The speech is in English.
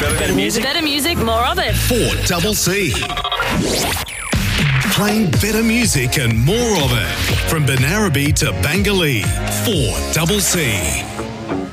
Better music. Better music, more of it. 4CC. Playing better music and more of it. From Banarabie to Bangalee. 4CC.